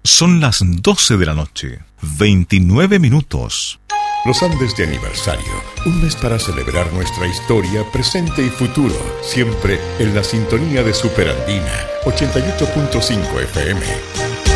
Son las 12 de la noche, 29 minutos. Los Andes de aniversario, un mes para celebrar nuestra historia, presente y futuro, siempre en la sintonía de Superandina, 88.5 FM.